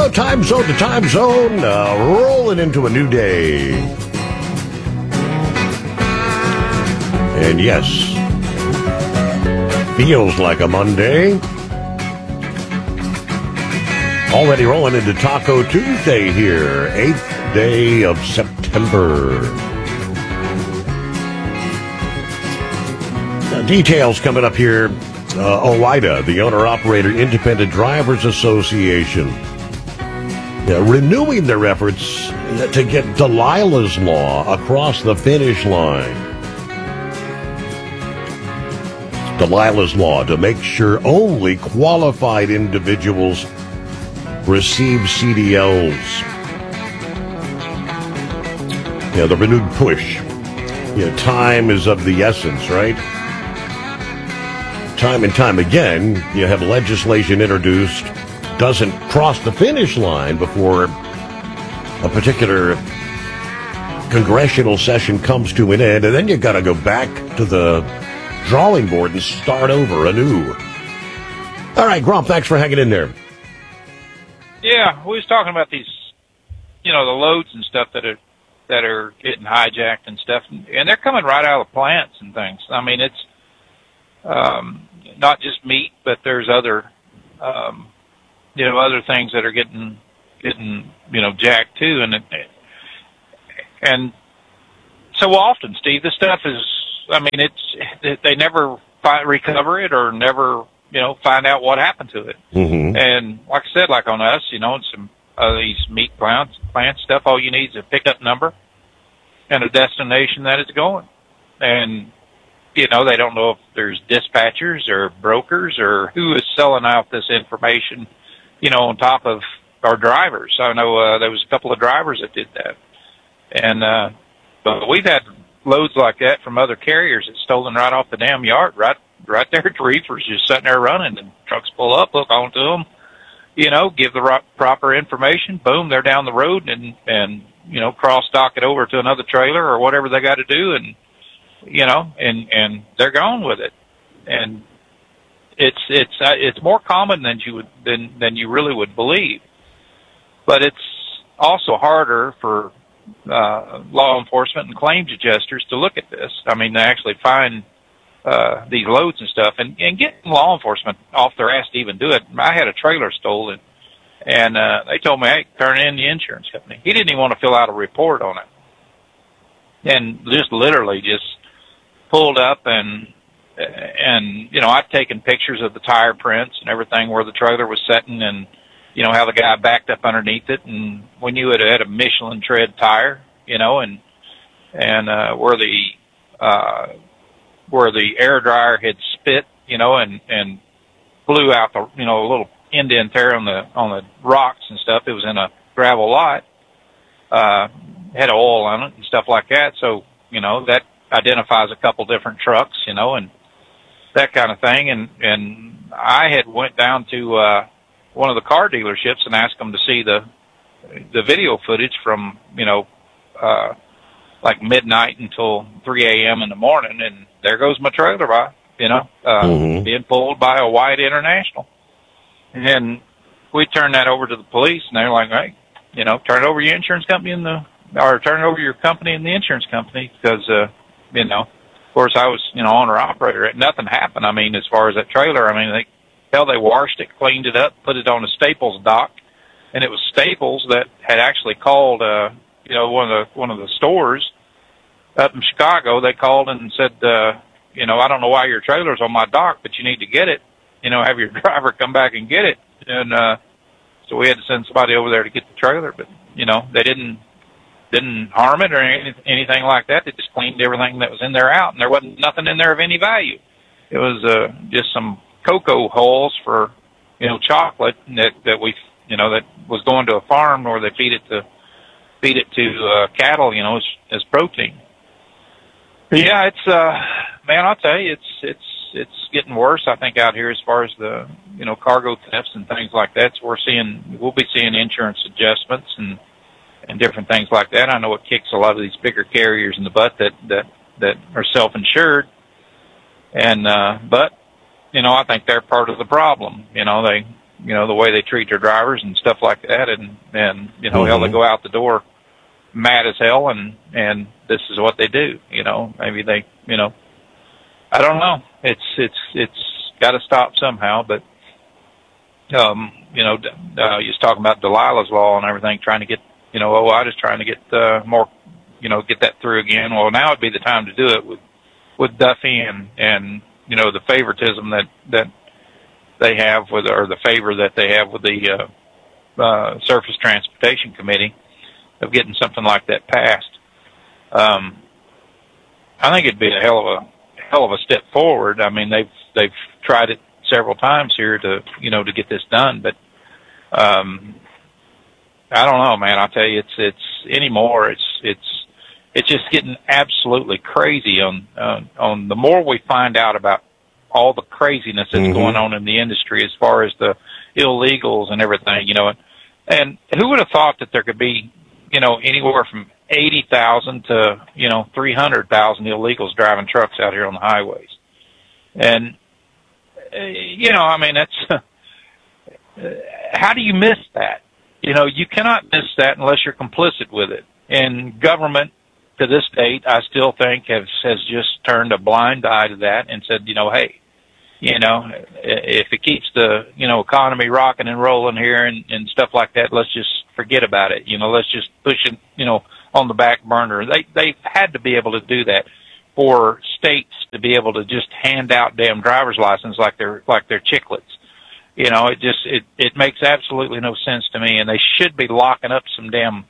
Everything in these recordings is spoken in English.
time zone to time zone, rolling into a new day. And yes, feels like a Monday. Already rolling into Taco Tuesday here, 8th day of September. Details coming up here. OOIDA, the Owner-Operator Independent Drivers Association, renewing their efforts to get Delilah's Law across the finish line. Delilah's Law to make sure only qualified individuals receive CDLs. The renewed push. Time is of the essence, right? Time and time again, you have legislation introduced, doesn't cross the finish line before a particular congressional session comes to an end, and then you got to go back to the drawing board and start over anew. All right, Grump, thanks for hanging in there. Yeah, we was talking about these, the loads and stuff that are getting hijacked and stuff, and they're coming right out of plants and things. I mean, it's not just meat, but there's other, other things that are getting, jacked too. And so often, Steve, this stuff is, they never recover it or never, find out what happened to it. Mm-hmm. And like I said, like on us, some these meat plant stuff, all you need is a pickup number and a destination that it's going. And, they don't know if there's dispatchers or brokers or who is selling out this information, on top of our drivers. I know there was a couple of drivers that did that. And but we've had loads like that from other carriers that's stolen right off the damn yard, right there at the reefers, just sitting there running, and trucks pull up, hook onto them, give the proper information, boom, they're down the road and cross-dock it over to another trailer or whatever they got to do, and and they're going with it. And it's more common than you really would believe. But it's also harder for law enforcement and claims adjusters to look at this. I mean, to actually find these loads and stuff, and getting law enforcement off their ass to even do it. I had a trailer stolen, and they told me, hey, turn it in the insurance company. He didn't even want to fill out a report on it. And just literally just pulled up and I'd taken pictures of the tire prints and everything where the trailer was sitting, and how the guy backed up underneath it, and we knew it had a Michelin tread tire, and where the air dryer had spit, and blew out the a little indent there on the rocks and stuff. It was in a gravel lot, had oil on it and stuff like that. So that identifies a couple different trucks, and that kind of thing. And I had went down to one of the car dealerships and asked them to see the video footage from like midnight until 3 a.m. in the morning, and there goes my trailer by being pulled by a white International. And we turned that over to the police, and they're like, hey, turn it over to your insurance company or turn it over to your company and the insurance company, because of course I was owner operator. Nothing happened. I mean, as far as that trailer, they washed it, cleaned it up, put it on a Staples dock, and it was Staples that had actually called one of the stores up in Chicago. They called and said, I don't know why your trailer's on my dock, but you need to get it. Have your driver come back and get it. And so we had to send somebody over there to get the trailer, but they didn't harm it or anything like that. They just cleaned everything that was in there out, and there wasn't nothing in there of any value. It was just some cocoa hulls for chocolate that we that was going to a farm where they feed it to cattle as protein. But yeah, it's man, I'll tell you, it's getting worse, I think, out here as far as the cargo thefts and things like that. So we'll be seeing insurance adjustments and different things like that. I know it kicks a lot of these bigger carriers in the butt that are self-insured, and but I think they're part of the problem. the way they treat their drivers and stuff like that. And hell, they go out the door mad as hell, and this is what they do. Maybe they, I don't know. It's got to stop somehow. But you was talking about Delilah's Law and everything, trying to get, I just trying to get more, get that through again. Well, now would be the time to do it with Duffy and the favoritism that they have or the favor that they have with the Surface Transportation Committee of getting something like that passed. I think it'd be a hell of a step forward. I mean, they've tried it several times here to get this done, but I don't know, man. I'll tell you, it's anymore. It's just getting absolutely crazy on the more we find out about all the craziness that's going on in the industry as far as the illegals and everything, and who would have thought that there could be, anywhere from 80,000 to, 300,000 illegals driving trucks out here on the highways. And, I mean, that's, how do you miss that? You cannot miss that unless you're complicit with it. And government, to this date, I still think has just turned a blind eye to that and said, hey, if it keeps the, economy rocking and rolling here and stuff like that, let's just forget about it. Let's just push it, on the back burner. They've had to be able to do that for states to be able to just hand out damn driver's license like they're chiclets. It makes absolutely no sense to me, and they should be locking up some damn,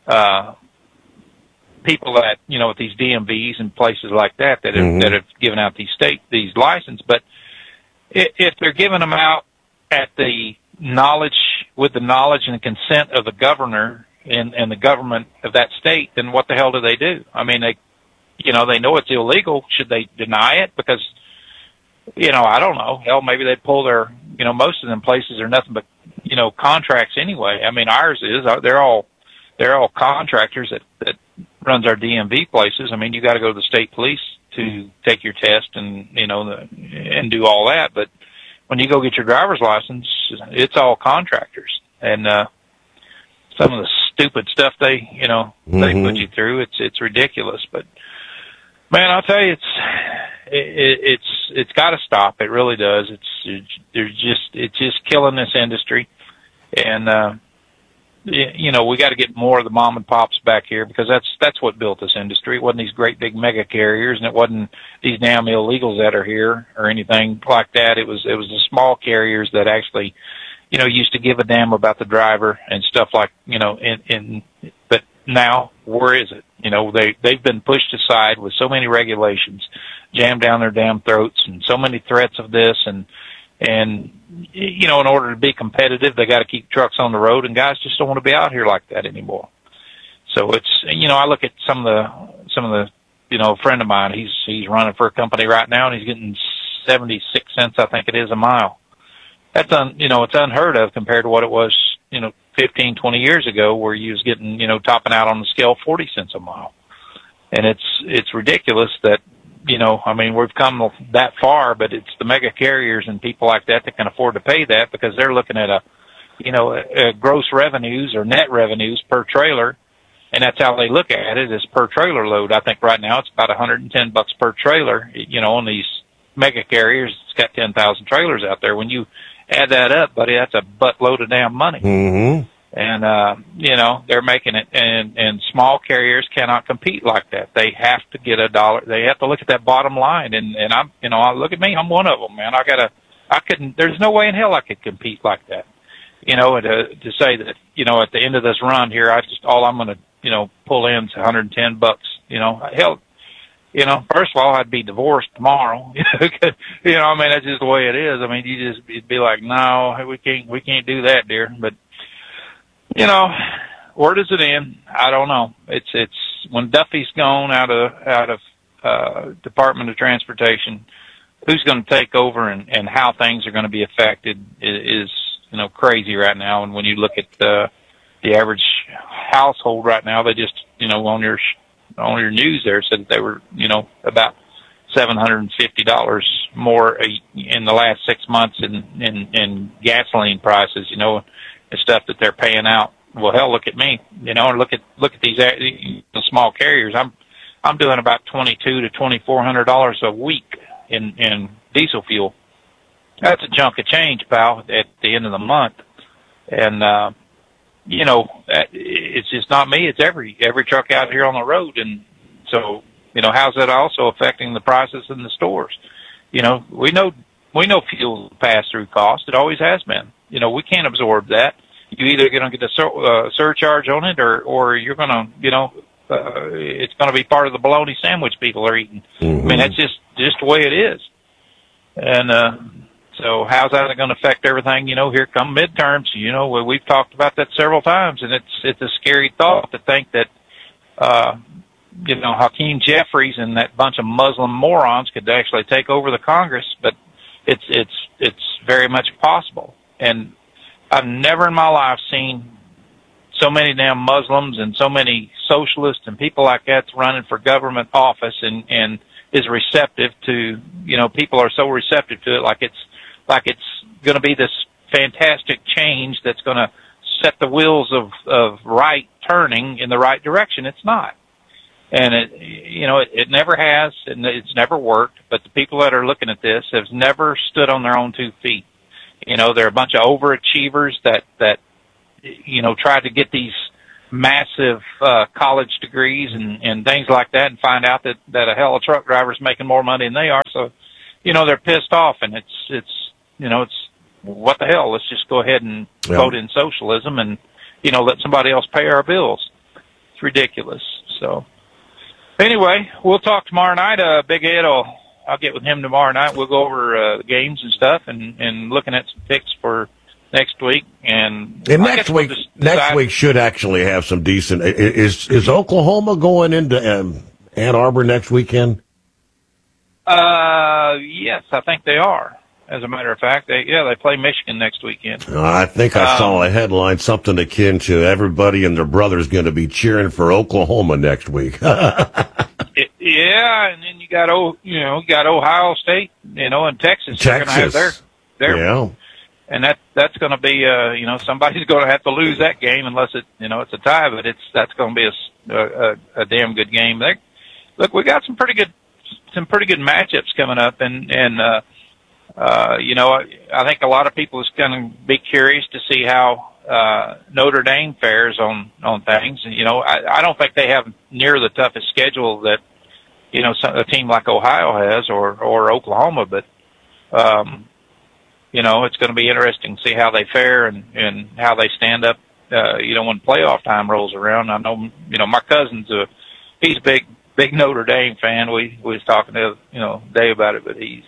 people at, at these DMVs and places like that have given out these license. But if they're giving them out at with the knowledge and the consent of the governor and the government of that state, then what the hell do they do? I mean, they know it's illegal. Should they deny it? Because, I don't know. Hell, maybe they pull their, most of them places are nothing but, contracts anyway. I mean, ours is, they're all contractors that runs our DMV places. I mean, you got to go to the state police to take your test and, and do all that. But when you go get your driver's license, it's all contractors. And, some of the stupid stuff they put you through, it's ridiculous. But man, I'll tell you, it's got to stop. It really does. It's just killing this industry. And, we got to get more of the mom and pops back here, because that's what built this industry. It wasn't these great big mega carriers, and it wasn't these damn illegals that are here or anything like that. It was the small carriers that actually, used to give a damn about the driver and stuff like, but now where is it? They've been pushed aside with so many regulations jammed down their damn throats and so many threats of this and in order to be competitive, they got to keep trucks on the road, and guys just don't want to be out here like that anymore. So it's, I look at some of the, a friend of mine, he's running for a company right now, and he's getting 76 cents, I think it is, a mile. That's it's unheard of compared to what it was, 15, 20 years ago, where you was getting, topping out on the scale 40 cents a mile. And it's ridiculous that, we've come that far, but it's the mega carriers and people like that can afford to pay that, because they're looking at a gross revenues or net revenues per trailer. And that's how they look at it, is per trailer load. I think right now it's about $110 per trailer, on these mega carriers. It's got 10,000 trailers out there. When you add that up, buddy, that's a buttload of damn money. Mm-hmm. And, they're making it, and small carriers cannot compete like that. They have to get $1. They have to look at that bottom line. And I look at me, I'm one of them, man. there's no way in hell I could compete like that. And to say that, at the end of this run here, all I'm going to, pull in is $110. Hell, first of all, I'd be divorced tomorrow. That's just the way it is. You'd be like, no, we can't do that, dear. But, where does it end? I don't know. It's when Duffy's gone out of Department of Transportation, who's going to take over and how things are going to be affected is crazy right now. And when you look at the average household right now, they just on your news there said that they were about $750 more in the last 6 months in gasoline prices, and stuff that they're paying out. Well, hell, look at me, and look at these the small carriers. I'm doing about $2,200 to $2,400 a week in diesel fuel. That's a chunk of change, pal, at the end of the month. And it's just not me. It's every truck out here on the road. And so, how's that also affecting the prices in the stores? We know fuel's a pass-through cost. It always has been. We can't absorb that. You either going to get a surcharge on it, or you're going to, it's going to be part of the bologna sandwich people are eating. Mm-hmm. I mean, that's just the way it is. And so how's that going to affect everything? Here come midterms. We've talked about that several times, and it's a scary thought to think that Hakeem Jeffries and that bunch of Muslim morons could actually take over the Congress. But it's very much possible. And I've never in my life seen so many damn Muslims and so many socialists and people like that running for government office and is receptive to, people are so receptive to it, like it's going to be this fantastic change that's going to set the wheels of right turning in the right direction. It's not. And it never has, and it's never worked, but the people that are looking at this have never stood on their own 2 feet. They're a bunch of overachievers that try to get these massive college degrees and things like that, and find out that a hell of a truck driver's making more money than they are. So, they're pissed off, and it's what the hell? Let's just go ahead and vote in socialism and let somebody else pay our bills. It's ridiculous. So anyway, we'll talk tomorrow night. Big Ed I'll get with him tomorrow night. We'll go over the games and stuff and looking at some picks for next week. And next week should actually have some decent. Is Oklahoma going into Ann Arbor next weekend? Yes, I think they are. As a matter of fact, they play Michigan next weekend. I think I saw a headline, something akin to everybody and their brother's going to be cheering for Oklahoma next week. Yeah, and then you got Ohio State, and Texas. They're going to have their and that's going to be somebody's going to have to lose that game unless it's a tie, but that's going to be a damn good game. Look, we got some pretty good matchups coming up, and I think a lot of people is going to be curious to see how Notre Dame fares on things. I don't think they have near the toughest schedule that a team like Ohio has or Oklahoma, but it's going to be interesting to see how they fare and how they stand up when playoff time rolls around. I know my cousin's he's a big Notre Dame fan. We was talking to Dave about it, but he's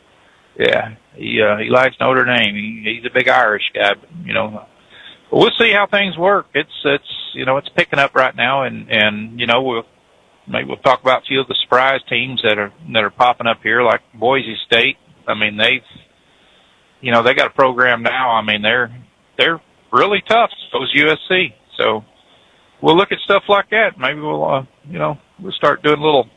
he likes Notre Dame. He's a big Irish guy, but we'll see how things work. It's picking up right now, and we'll talk about a few of the surprise teams that are popping up here, like Boise State. I mean, they got a program now. I mean, they're really tough. So is USC. So we'll look at stuff like that. Maybe we'll start doing a little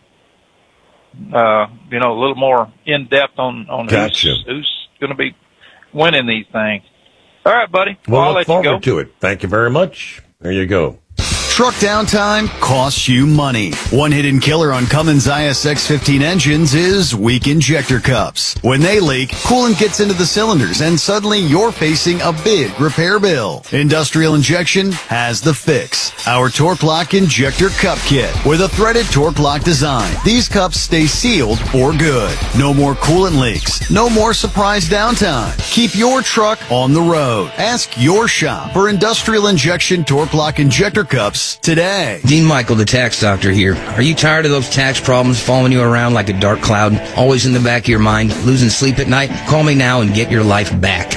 more in depth on who's going to be winning these things. All right, buddy. Well, I'll look let you go. forward to it. Thank you very much. There you go. Truck downtime costs you money. One hidden killer on Cummins ISX15 engines is weak injector cups. When they leak, coolant gets into the cylinders and suddenly you're facing a big repair bill. Industrial Injection has the fix. Our Torque Lock Injector Cup Kit with a threaded Torque Lock design. These cups stay sealed for good. No more coolant leaks. No more surprise downtime. Keep your truck on the road. Ask your shop for Industrial Injection Torque Lock Injector Cups today. Dean Michael, the tax doctor here. Are you tired of those tax problems following you around like a dark cloud, always in the back of your mind, losing sleep at night? Call me now and get your life back.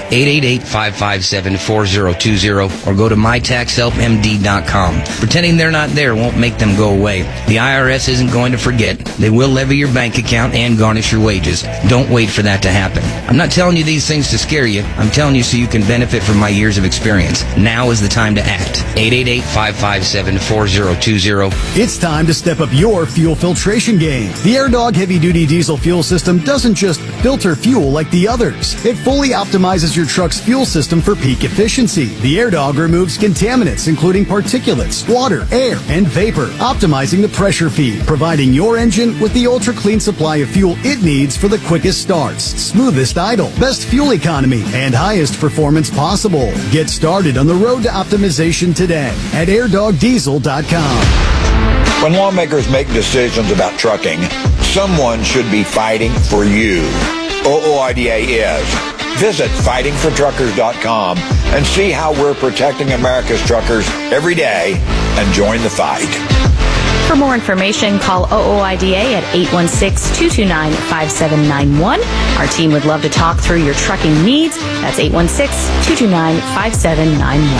888-557-4020 or go to mytaxhelpmd.com. Pretending they're not there won't make them go away. The IRS isn't going to forget. They will levy your bank account and garnish your wages. Don't wait for that to happen. I'm not telling you these things to scare you. I'm telling you so you can benefit from my years of experience. Now is the time to act. 888-557-4020. 877-487-4020. It's time to step up your fuel filtration game. The AirDog heavy-duty diesel fuel system doesn't just filter fuel like the others. It fully optimizes your truck's fuel system for peak efficiency. The AirDog removes contaminants, including particulates, water, air, and vapor, optimizing the pressure feed, providing your engine with the ultra-clean supply of fuel it needs for the quickest starts, smoothest idle, best fuel economy, and highest performance possible. Get started on the road to optimization today at airdogdiesel.com. When lawmakers make decisions about trucking, someone should be fighting for you. OOIDA is. Visit fightingfortruckers.com and see how we're protecting America's truckers every day and join the fight. For more information, call OOIDA at 816-229-5791. Our team would love to talk through your trucking needs. That's 816-229-5791.